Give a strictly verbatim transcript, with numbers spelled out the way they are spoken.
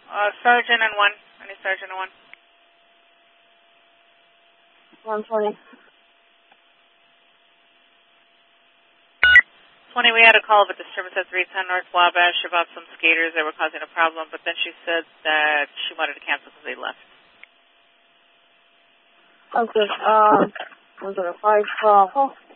Uh, sergeant and one. I need sergeant and one. one twenty. twenty, we had a call of a disturbance at three ten North Wabash about some skaters that were causing a problem, but then she said that she wanted to cancel because they left. Okay, um, one zero five, uh,